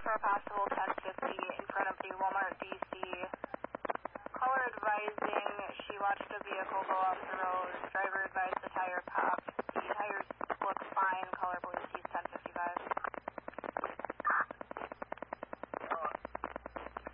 for a possible 1050 in front of the Walmart DC. Caller advising she watched a vehicle go off the road. Driver